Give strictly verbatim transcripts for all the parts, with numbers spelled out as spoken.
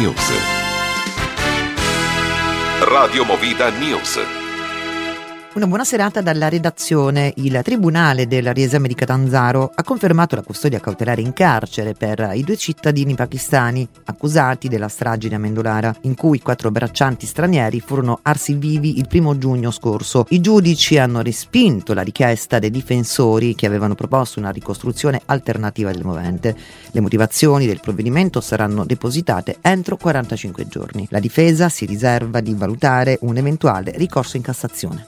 News. Radio Movida News. Una buona serata dalla redazione. Il Tribunale del riesame di Catanzaro ha confermato la custodia cautelare in carcere per i due cittadini pakistani accusati della strage di Amendolara, in cui quattro braccianti stranieri furono arsi vivi il primo giugno scorso. I giudici hanno respinto la richiesta dei difensori che avevano proposto una ricostruzione alternativa del movente. Le motivazioni del provvedimento saranno depositate entro quarantacinque giorni. La difesa si riserva di valutare un eventuale ricorso in Cassazione.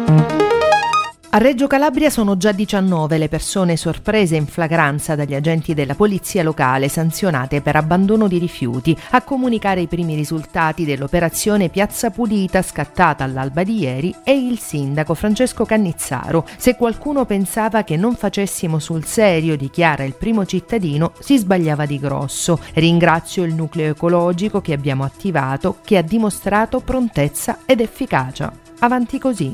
A Reggio Calabria sono già diciannove le persone sorprese in flagranza dagli agenti della polizia locale sanzionate per abbandono di rifiuti. A comunicare i primi risultati dell'operazione Piazza Pulita scattata all'alba di ieri è il sindaco Francesco Cannizzaro. Se qualcuno pensava che non facessimo sul serio, dichiara il primo cittadino, si sbagliava di grosso. Ringrazio il nucleo ecologico che abbiamo attivato, che ha dimostrato prontezza ed efficacia. Avanti così.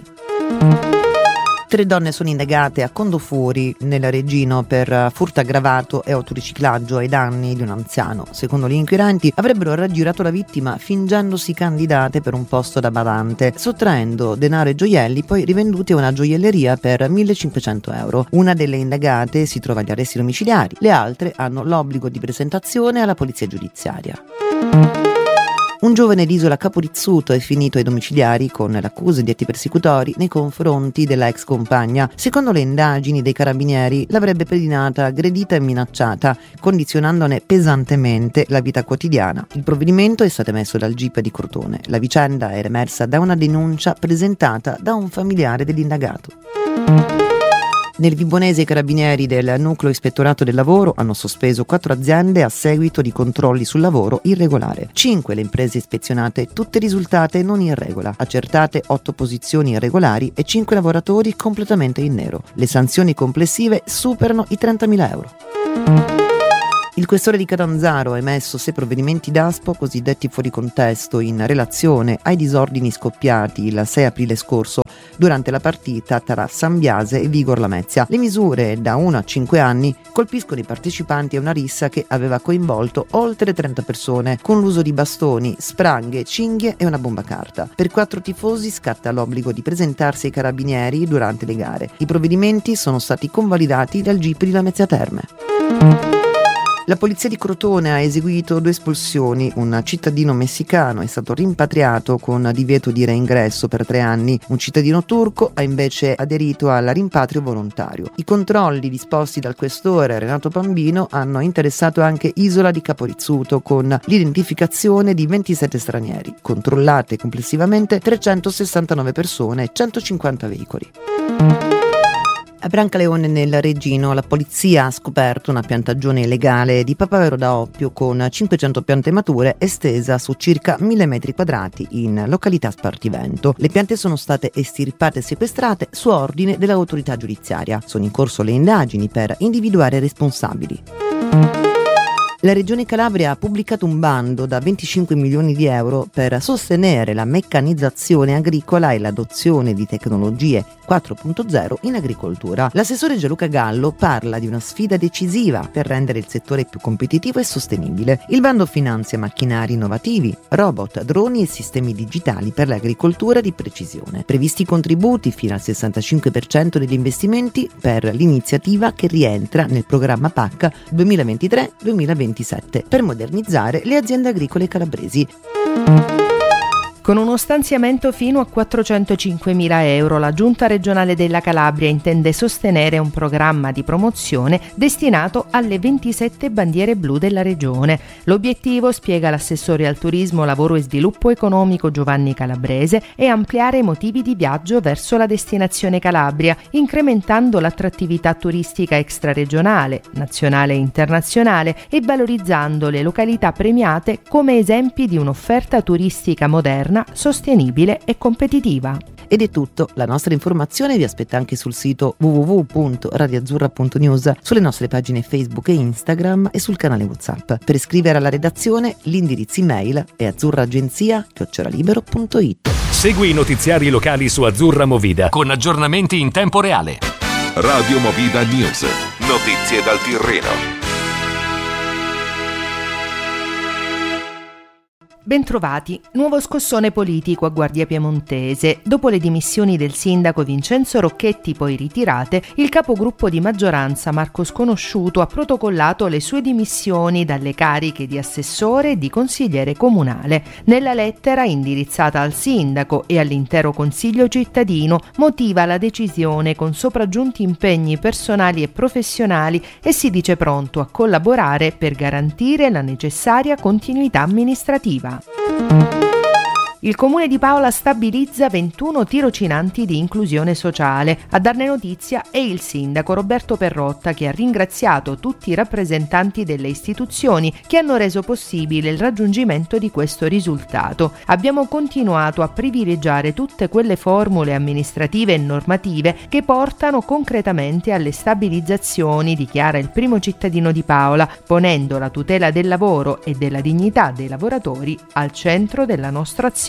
Tre donne sono indagate a Condofuri, nel Regino, per furto aggravato e autoriciclaggio ai danni di un anziano. Secondo gli inquirenti avrebbero raggirato la vittima fingendosi candidate per un posto da badante, sottraendo denaro e gioielli poi rivenduti a una gioielleria per millecinquecento euro. Una delle indagate si trova agli arresti domiciliari, le altre hanno l'obbligo di presentazione alla polizia giudiziaria. Un giovane di Isola Caporizzuto è finito ai domiciliari con l'accusa di atti persecutori nei confronti della ex compagna. Secondo le indagini dei carabinieri l'avrebbe pedinata, aggredita e minacciata, condizionandone pesantemente la vita quotidiana. Il provvedimento è stato emesso dal G I P di Crotone. La vicenda era emersa da una denuncia presentata da un familiare dell'indagato. Nel Vibonese i carabinieri del Nucleo Ispettorato del Lavoro hanno sospeso quattro aziende a seguito di controlli sul lavoro irregolare. Cinque le imprese ispezionate, tutte risultate non in regola, accertate otto posizioni irregolari e cinque lavoratori completamente in nero. Le sanzioni complessive superano i trentamila euro. Il questore di Catanzaro ha emesso sei provvedimenti d'aspo cosiddetti fuori contesto in relazione ai disordini scoppiati il sei aprile scorso durante la partita tra San Biase e Vigor Lamezia. Le misure da uno a cinque anni colpiscono i partecipanti a una rissa che aveva coinvolto oltre trenta persone con l'uso di bastoni, spranghe, cinghie e una bomba carta. Per quattro tifosi scatta l'obbligo di presentarsi ai carabinieri durante le gare. I provvedimenti sono stati convalidati dal G I P di Lamezia Terme. La polizia di Crotone ha eseguito due espulsioni. Un cittadino messicano è stato rimpatriato con divieto di reingresso per tre anni. Un cittadino turco ha invece aderito al rimpatrio volontario. I controlli disposti dal questore Renato Pambino hanno interessato anche Isola di Caporizzuto con l'identificazione di ventisette stranieri. Controllate complessivamente trecentosessantanove persone e centocinquanta veicoli. A Brancaleone nel Regino la polizia ha scoperto una piantagione illegale di papavero da oppio con cinquecento piante mature estesa su circa mille metri quadrati in località Spartivento. Le piante sono state estirpate e sequestrate su ordine dell'autorità giudiziaria. Sono in corso le indagini per individuare i responsabili. La Regione Calabria ha pubblicato un bando da venticinque milioni di euro per sostenere la meccanizzazione agricola e l'adozione di tecnologie quattro punto zero in agricoltura. L'assessore Gianluca Gallo parla di una sfida decisiva per rendere il settore più competitivo e sostenibile. Il bando finanzia macchinari innovativi, robot, droni e sistemi digitali per l'agricoltura di precisione. Previsti contributi fino al sessantacinque per cento degli investimenti per l'iniziativa che rientra nel programma P A C duemilaventitré duemilaventisette per modernizzare le aziende agricole calabresi. Con uno stanziamento fino a quattrocentocinquemila euro, la Giunta regionale della Calabria intende sostenere un programma di promozione destinato alle ventisette bandiere blu della regione. L'obiettivo, spiega l'assessore al turismo, lavoro e sviluppo economico Giovanni Calabrese, è ampliare i motivi di viaggio verso la destinazione Calabria, incrementando l'attrattività turistica extraregionale, nazionale e internazionale e valorizzando le località premiate come esempi di un'offerta turistica moderna, sostenibile e competitiva. Ed è tutto, la nostra informazione vi aspetta anche sul sito w w w punto radio azzurra punto news, sulle nostre pagine Facebook e Instagram e sul canale WhatsApp. Per iscrivere alla redazione l'indirizzo email è azzurraagenzia chiocciola libero punto it. Segui i notiziari locali su Azzurra Movida con aggiornamenti in tempo reale. Radio Movida News, notizie dal Tirreno. Bentrovati. Nuovo scossone politico a Guardia Piemontese. Dopo le dimissioni del sindaco Vincenzo Rocchetti, poi ritirate, il capogruppo di maggioranza Marco Sconosciuto ha protocollato le sue dimissioni dalle cariche di assessore e di consigliere comunale. Nella lettera, indirizzata al sindaco e all'intero consiglio cittadino, motiva la decisione con sopraggiunti impegni personali e professionali e si dice pronto a collaborare per garantire la necessaria continuità amministrativa. Il Comune di Paola stabilizza ventuno tirocinanti di inclusione sociale. A darne notizia è il sindaco Roberto Perrotta, che ha ringraziato tutti i rappresentanti delle istituzioni che hanno reso possibile il raggiungimento di questo risultato. Abbiamo continuato a privilegiare tutte quelle formule amministrative e normative che portano concretamente alle stabilizzazioni, dichiara il primo cittadino di Paola, ponendo la tutela del lavoro e della dignità dei lavoratori al centro della nostra azione.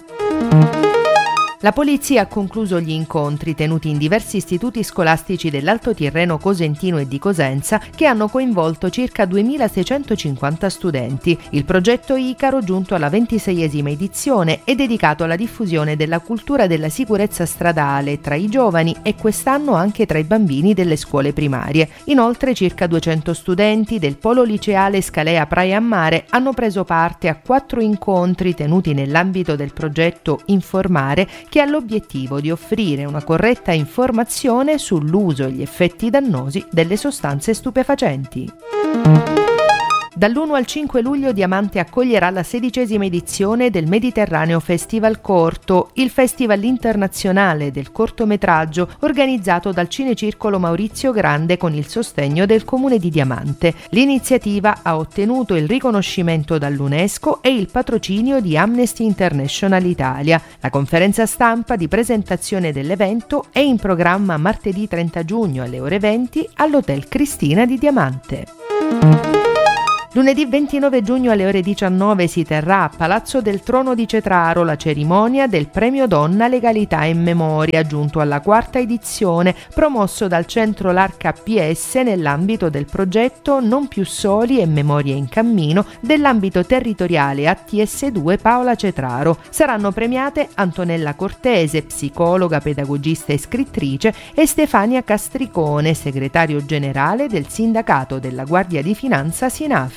La polizia ha concluso gli incontri tenuti in diversi istituti scolastici dell'Alto Tirreno Cosentino e di Cosenza che hanno coinvolto circa duemilaseicentocinquanta studenti. Il progetto Icaro, giunto alla ventiseiesima edizione, è dedicato alla diffusione della cultura della sicurezza stradale tra i giovani e quest'anno anche tra i bambini delle scuole primarie. Inoltre circa duecento studenti del Polo Liceale Scalea Praia a Mare hanno preso parte a quattro incontri tenuti nell'ambito del progetto Informare, che ha l'obiettivo di offrire una corretta informazione sull'uso e gli effetti dannosi delle sostanze stupefacenti. Dall'primo al cinque luglio Diamante accoglierà la sedicesima edizione del Mediterraneo Festival Corto, il festival internazionale del cortometraggio organizzato dal Cinecircolo Maurizio Grande con il sostegno del Comune di Diamante. L'iniziativa ha ottenuto il riconoscimento dall'UNESCO e il patrocinio di Amnesty International Italia. La conferenza stampa di presentazione dell'evento è in programma martedì trenta giugno alle ore venti all'Hotel Cristina di Diamante. Lunedì ventinove giugno alle ore diciannove si terrà a Palazzo del Trono di Cetraro la cerimonia del Premio Donna Legalità e Memoria, giunto alla quarta edizione, promosso dal Centro L'Arca P S nell'ambito del progetto Non più soli e Memorie in cammino dell'ambito territoriale A T S due Paola Cetraro. Saranno premiate Antonella Cortese, psicologa, pedagogista e scrittrice, e Stefania Castricone, segretario generale del Sindacato della Guardia di Finanza Sinafi.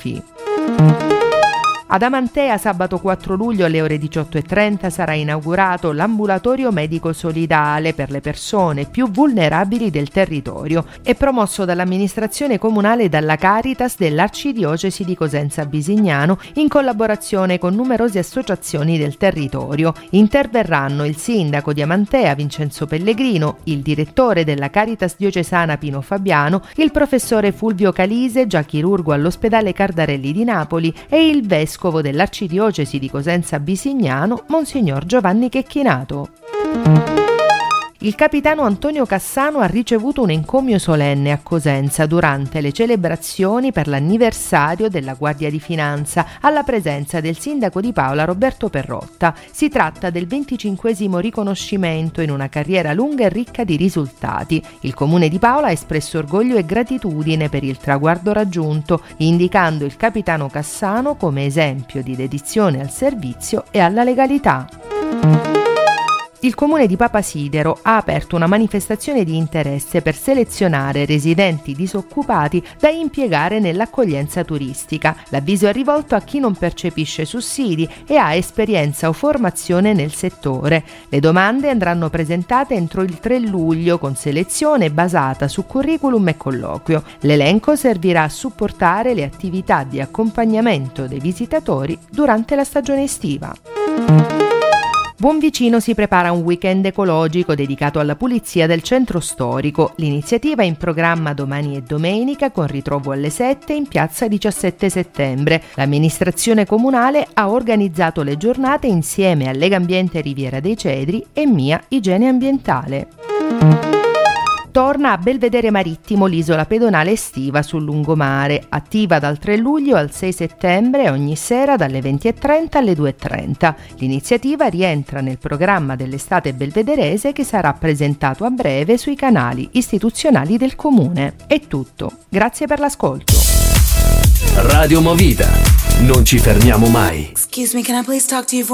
Ad Amantea sabato quattro luglio alle ore diciotto e trenta sarà inaugurato l'ambulatorio medico solidale per le persone più vulnerabili del territorio. È promosso dall'amministrazione comunale e dalla Caritas dell'Arcidiocesi di Cosenza Bisignano in collaborazione con numerose associazioni del territorio. Interverranno il sindaco di Amantea Vincenzo Pellegrino, il direttore della Caritas diocesana Pino Fabiano, il professore Fulvio Calise, già chirurgo all'ospedale Cardarelli di Napoli, e il vescovo dell'Arcidiocesi di Cosenza Bisignano, Monsignor Giovanni Checchinato. Il capitano Antonio Cassano ha ricevuto un encomio solenne a Cosenza durante le celebrazioni per l'anniversario della Guardia di Finanza, alla presenza del sindaco di Paola Roberto Perrotta. Si tratta del venticinquesimo riconoscimento in una carriera lunga e ricca di risultati. Il Comune di Paola ha espresso orgoglio e gratitudine per il traguardo raggiunto, indicando il capitano Cassano come esempio di dedizione al servizio e alla legalità. Il Comune di Papasidero ha aperto una manifestazione di interesse per selezionare residenti disoccupati da impiegare nell'accoglienza turistica. L'avviso è rivolto a chi non percepisce sussidi e ha esperienza o formazione nel settore. Le domande andranno presentate entro il tre luglio con selezione basata su curriculum e colloquio. L'elenco servirà a supportare le attività di accompagnamento dei visitatori durante la stagione estiva. Buonvicino si prepara un weekend ecologico dedicato alla pulizia del centro storico. L'iniziativa è in programma domani e domenica con ritrovo alle sette in piazza diciassette settembre. L'amministrazione comunale ha organizzato le giornate insieme a Legambiente Riviera dei Cedri e Mia Igiene Ambientale. Torna a Belvedere Marittimo l'isola pedonale estiva sul lungomare, attiva dal tre luglio al sei settembre ogni sera dalle venti e trenta alle due e trenta. L'iniziativa rientra nel programma dell'estate belvederese che sarà presentato a breve sui canali istituzionali del Comune. È tutto, grazie per l'ascolto. Radio Movida. Non ci fermiamo mai. Excuse me, can I please talk to you for